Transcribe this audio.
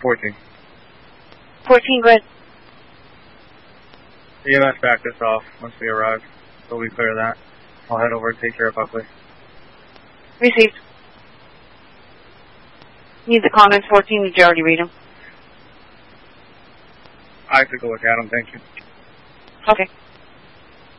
14. 14, go ahead. EMS back this off once we arrive, so we clear that. I'll head over and take care of Buckley. Received. Need the comments 14, did you already read them? I took a look at them, thank you. Okay.